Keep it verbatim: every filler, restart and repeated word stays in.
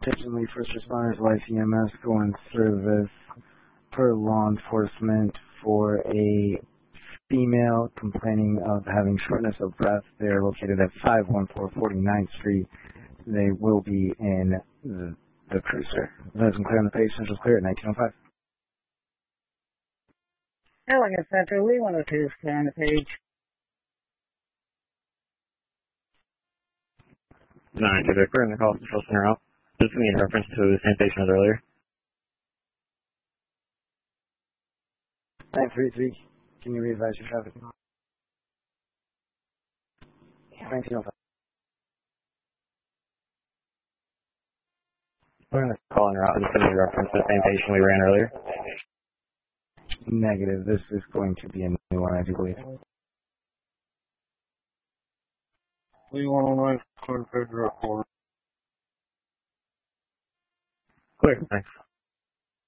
Additionally, first responders, life E M S go in service per law enforcement for a female complaining of having shortness of breath. They're located at five one four forty-ninth Street. They will be in the, the cruiser. Doesn't clear on the page. Central's clear at nineteen oh five. Elegant Center, Lee one oh two, clear on the page. nine two, they're clearing the call control center out. This is in reference to the same patient as earlier. nine three three, can you re-advise your traffic? nineteen oh five. Clearing the call and route. This is in reference to the same patient we ran earlier. Negative. This is going to be a new one, I do believe. Lee one oh nine, clear page report. Clear, thanks.